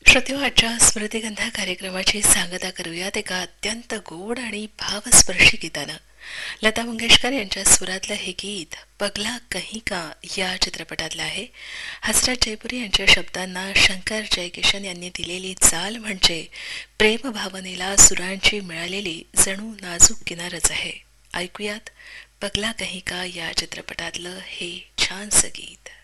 श्रोतेहो, आजच्या स्मृतिगंधा कार्यक्रमाची सांगता करूयात एका अत्यंत गोड आणि भावस्पर्शी गीतानं. लता मंगेशकर यांच्या सुरातलं हे गीत पगला कहीं का या चित्रपटातलं आहे. हसरत जयपुरी यांच्या शब्दांना शंकर जयकिशन यांनी दिलेली चाल म्हणजे प्रेम भावनेला सुरांची मिळालेली जणू नाजूक किनारच आहे. ऐकूयात पगला कहीं का या चित्रपटातलं हे छानसं गीत.